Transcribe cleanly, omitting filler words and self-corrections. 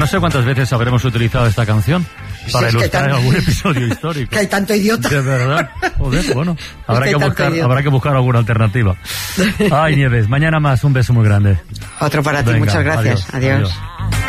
no sé cuántas veces habremos utilizado esta canción para ilustrar algún episodio histórico. Que hay tanto idiota. De verdad. Joder, bueno, habrá que buscar alguna alternativa. Ay, Nieves, mañana más, un beso muy grande. Otro para ti, Venga, muchas gracias. Adiós.